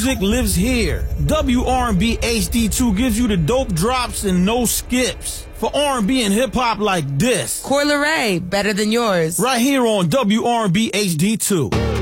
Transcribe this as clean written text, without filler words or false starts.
music lives here. WRB HD2 gives you the dope drops and no skips. For R&B and hip-hop like this. Coi Leray, better than yours. Right here on WRB HD2.